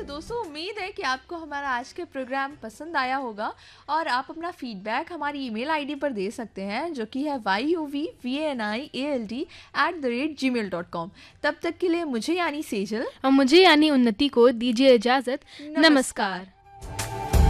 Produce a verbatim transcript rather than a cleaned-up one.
दोस्तों, उम्मीद है कि आपको हमारा आज के प्रोग्राम पसंद आया होगा और आप अपना फीडबैक हमारी ईमेल आईडी पर दे सकते हैं, जो कि है why you we V N I A L D at the rate ji mail dot com. तब तक के लिए मुझे यानी सेजल और मुझे यानी उन्नति को दीजिए इजाज़त। नमस्कार।